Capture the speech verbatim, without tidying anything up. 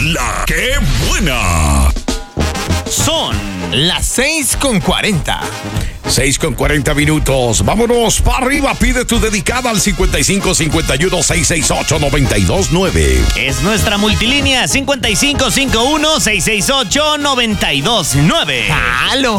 La que buena. Son las seis con cuarenta. seis con cuarenta minutos. Vámonos para arriba. Pide tu dedicada al cincuenta y cinco cincuenta y uno seiscientos sesenta y ocho noventa y dos nueve. Es nuestra multilínea cincuenta y cinco cincuenta y uno seiscientos sesenta y ocho noventa y dos nueve. ¡Halo!